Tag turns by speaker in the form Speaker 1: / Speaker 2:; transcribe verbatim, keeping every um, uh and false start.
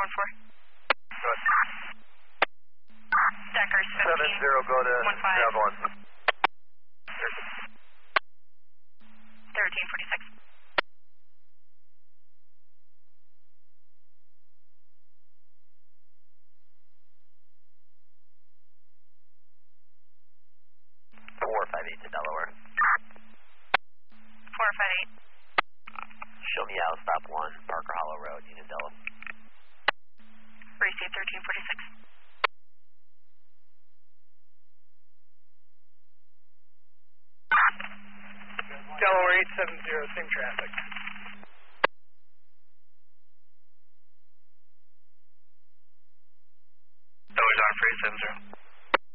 Speaker 1: one four.
Speaker 2: Go ahead.
Speaker 1: Deckers fifteen.
Speaker 2: seven zero, go to
Speaker 1: one five.
Speaker 2: Java one.
Speaker 1: thirteen forty-six.
Speaker 3: four five eight to Delaware.
Speaker 1: four five eight.
Speaker 3: Show me out, stop one, Parker Hollow Road, Unadilla.
Speaker 1: Receive thirteen forty-six.
Speaker 2: Delaware eight seven zero, same traffic.